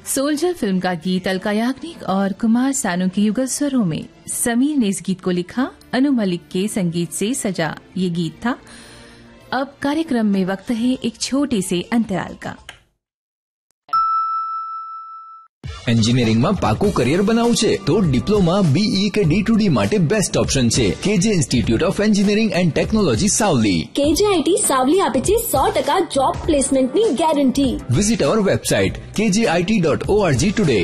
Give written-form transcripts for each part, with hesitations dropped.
Soldier film का गीत अलका याग्निक और कुमार सानू के युगल स्वरों में समीर ने इस गीत को लिखा, अनु मलिक के संगीत से सजा ये गीत था। अब कार्यक्रम में वक्त है एक छोटे से अंतराल का। એન્જિનિયરિંગમાં પાકું કરિયર બનાવવું છે તો ડિપ્લોમા બીઈ કે D2D માટે બેસ્ટ ઓપ્શન છે કેજે institute of engineering and technology Savli. કેજેઆઈટી Savli આપે છે 100% જોબ પ્લેસમેન્ટની ગેરંટી। વિઝિટ અવર વેબસાઇટ kjit.org ટુડે।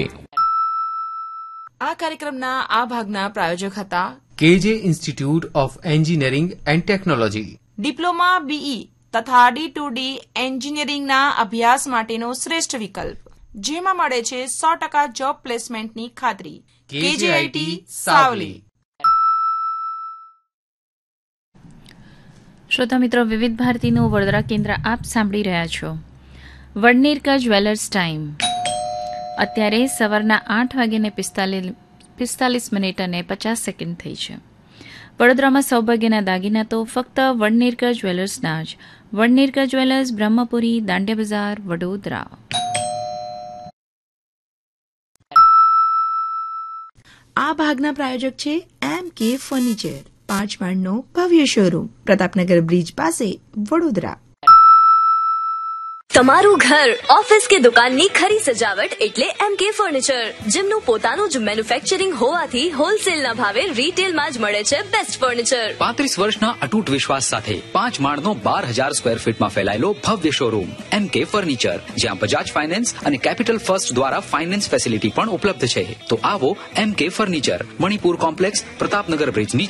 આ કાર્યક્રમના આ ભાગના પ્રાયોજક હતા કેજે institute of engineering and technology. Diploma BE તથા D2D એન્જિનિયરિંગના અભ્યાસ માટેનો શ્રેષ્ઠ વિકલ્પ, જેમાં મળે છે 100% જોબ પ્લેસમેન્ટની ખાતરી। કેજેઆઈટી સાવલી। શ્રોતા મિત્રો, વિવિધ ભારતીનું વડોદરા કેન્દ્ર આપ સાંભળી રહ્યા છો। વડનેરકા જ્વેલર્સ ટાઈમ અત્યારે સવારના 8:45 થઈ છે। વડોદરામાં સૌભાગ્યના દાગીના તો ફક્ત વડનેરકા જ્વેલર્સના જ। વડનેરકા જ્વેલર્સ, બ્રહ્મપુરી, દાંડિયા બજાર, વડોદરા। આ ભાગના પ્રાયોજક છે MK ફર્નિચર, 5 માળનો ભવ્ય શોરૂમ, પ્રતાપનગર બ્રિજ પાસે, વડોદરા। તમારું ઘર, ઓફિસ કે દુકાનની ખરી સજાવટ એટલે MK ફર્નિચર, જેમનું પોતાનું જ મેન્યુફેક્ચરિંગ હોવાથી હોલસેલના ભાવે રિટેલમાં જ મળે છે બેસ્ટ ફર્નિચર। 35 વર્ષના અતૂટ વિશ્વાસ સાથે 5 માળનો 12,000 સ્ક્વેર ફીટમાં ફેલાયેલો ભવ્ય શોરૂમ MK ફર્નિચર, જ્યાં બજાજ ફાઇનાન્સ અને કેપિટલ ફર્સ્ટ દ્વારા ફાઇનાન્સ ફેસિલિટી પણ ઉપલબ્ધ છે। તો આવો MK furniture, Manipur complex, Pratapnagar બ્રિજની